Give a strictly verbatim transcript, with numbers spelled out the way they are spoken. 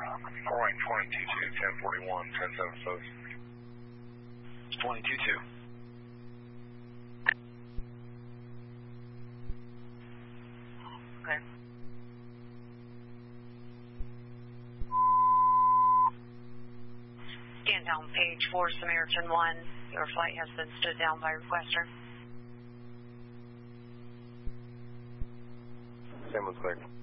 Alright, twenty-two two, ten forty-one, ten seven close. twenty-two two. Okay. Stand down, page four, Samaritan one. Your flight has been stood down by requester. Same was clear.